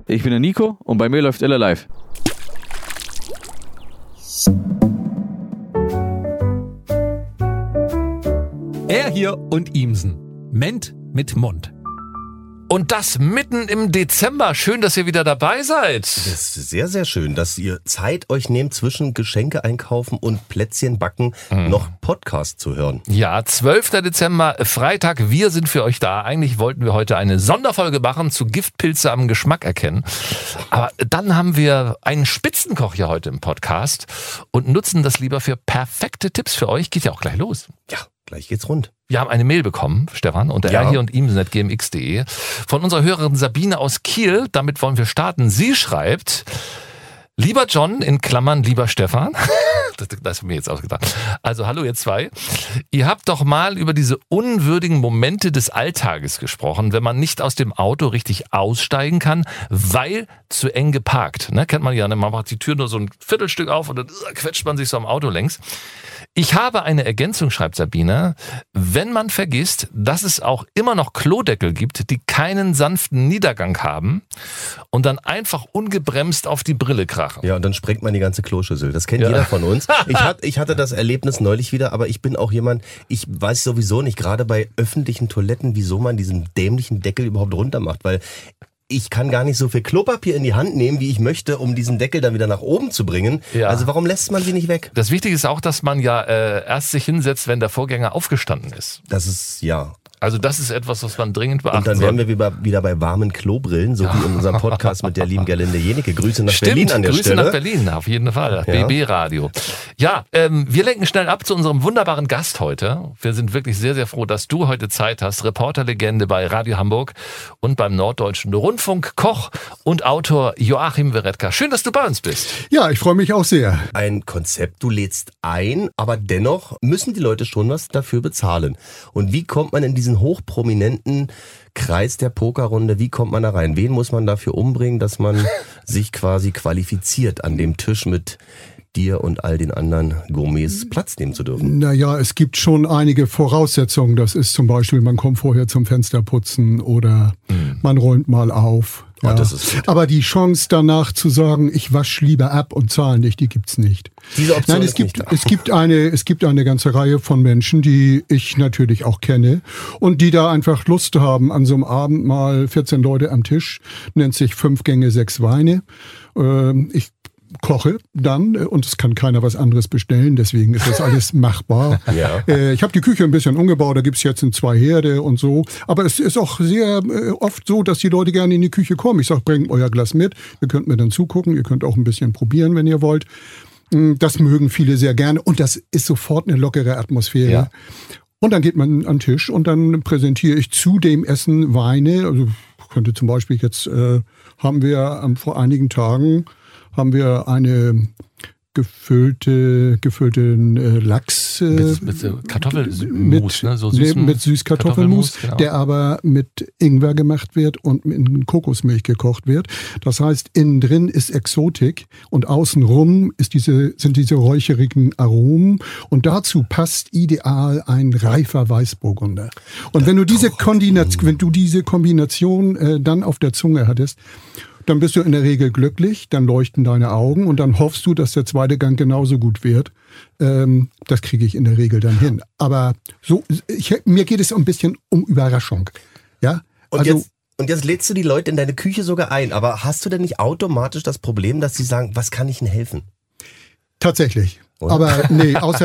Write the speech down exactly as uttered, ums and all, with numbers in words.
Ich bin der Nico und bei mir läuft Ella live. Er hier und Ihmsen. Ment mit Mund. Und das mitten im Dezember. Schön, dass ihr wieder dabei seid. Das ist sehr, sehr schön, dass ihr Zeit euch nehmt, zwischen Geschenke einkaufen und Plätzchen backen, mhm. noch Podcast zu hören. Ja, zwölfter Dezember, Freitag. Wir sind für euch da. Eigentlich wollten wir heute eine Sonderfolge machen zu Giftpilze am Geschmack erkennen. Aber dann haben wir einen Spitzenkoch hier heute im Podcast und nutzen das lieber für perfekte Tipps für euch. Geht ja auch gleich los. Ja. Gleich geht's rund. Wir haben eine Mail bekommen, Stefan, unter ja. r hier und ihmsen at g m x punkt d e von unserer Hörerin Sabine aus Kiel. Damit wollen wir starten. Sie schreibt: Lieber John, in Klammern, lieber Stefan. Das, das ist mir jetzt ausgedacht. Also hallo ihr zwei. Ihr habt doch mal über diese unwürdigen Momente des Alltages gesprochen, wenn man nicht aus dem Auto richtig aussteigen kann, weil zu eng geparkt. Ne, kennt man ja, man macht die Tür nur so ein Viertelstück auf und dann quetscht man sich so am Auto längs. Ich habe eine Ergänzung, schreibt Sabine. Wenn man vergisst, dass es auch immer noch Klodeckel gibt, die keinen sanften Niedergang haben und dann einfach ungebremst auf die Brille krachen. Ja, und dann sprengt man die ganze Kloschüssel. Das kennt Ja. jeder von uns. Ich, hat, ich hatte das Erlebnis neulich wieder, aber ich bin auch jemand, ich weiß sowieso nicht, gerade bei öffentlichen Toiletten, wieso man diesen dämlichen Deckel überhaupt runter macht, weil ich kann gar nicht so viel Klopapier in die Hand nehmen, wie ich möchte, um diesen Deckel dann wieder nach oben zu bringen. Ja. Also warum lässt man sie nicht weg? Das Wichtige ist auch, dass man ja äh, erst sich hinsetzt, wenn der Vorgänger aufgestanden ist. Das ist, ja... Also das ist etwas, was man dringend beachten Und dann soll. wären wir wieder, wieder bei warmen Klobrillen, so wie in unserem Podcast mit der lieben Gerlinde Jenecke. Grüße nach Stimmt, Berlin an der Grüße Stelle. nach Berlin, auf jeden Fall. Ja. B B-Radio. Ja, ähm, wir lenken schnell ab zu unserem wunderbaren Gast heute. Wir sind wirklich sehr, sehr froh, dass du heute Zeit hast. Reporterlegende bei Radio Hamburg und beim Norddeutschen Rundfunk, Koch und Autor Joachim Weretka. Schön, dass du bei uns bist. Ja, ich freue mich auch sehr. Ein Konzept, du lädst ein, aber dennoch müssen die Leute schon was dafür bezahlen. Und wie kommt man in diesen hochprominenten Kreis der Pokerrunde, wie kommt man da rein? Wen muss man dafür umbringen, dass man sich quasi qualifiziert, an dem Tisch mit dir und all den anderen Gourmets Platz nehmen zu dürfen? Naja, es gibt schon einige Voraussetzungen. Das ist zum Beispiel, man kommt vorher zum Fensterputzen oder mhm. man räumt mal auf. Ja. Oh, das ist gut. Aber die Chance danach zu sagen, ich wasche lieber ab und zahle nicht, die gibt's nicht. Diese Option Nein, es ist gibt, nicht da. es gibt eine, es gibt eine ganze Reihe von Menschen, die ich natürlich auch kenne und die da einfach Lust haben an so einem Abend mal vierzehn Leute am Tisch, nennt sich fünf Gänge, sechs Weine. Ähm, ich koche dann und es kann keiner was anderes bestellen, deswegen ist das alles machbar. Ja. Äh, ich habe die Küche ein bisschen umgebaut, da gibt's jetzt in zwei Herde und so, aber es ist auch sehr äh, oft so, dass die Leute gerne in die Küche kommen. Ich sage, bringt euer Glas mit, ihr könnt mir dann zugucken, ihr könnt auch ein bisschen probieren, wenn ihr wollt. Das mögen viele sehr gerne und das ist sofort eine lockere Atmosphäre. Ja. Und dann geht man an den Tisch und dann präsentiere ich zu dem Essen Weine. Also könnte zum Beispiel jetzt, äh, haben wir ähm, vor einigen Tagen haben wir eine gefüllte, gefüllten äh, Lachs. Äh, Mit, mit so Kartoffelmus, mit, ne? So nee, süßen mit Süßkartoffelmus, Kartoffelmus, genau. der aber mit Ingwer gemacht wird und in Kokosmilch gekocht wird. Das heißt, innen drin ist Exotik und außenrum ist diese, sind diese räucherigen Aromen und dazu passt ideal ein reifer Weißburgunder. Und wenn du diese Kombination, wenn du diese Kombination äh, dann auf der Zunge hattest, dann bist du in der Regel glücklich, dann leuchten deine Augen und dann hoffst du, dass der zweite Gang genauso gut wird. Ähm, das kriege ich in der Regel dann hin. Aber so, ich, mir geht es ein bisschen um Überraschung. Ja? Und, Also, jetzt, und jetzt lädst du die Leute in deine Küche sogar ein, aber hast du denn nicht automatisch das Problem, dass sie sagen, was kann ich Ihnen helfen? tatsächlich. Oder? Aber nee, außer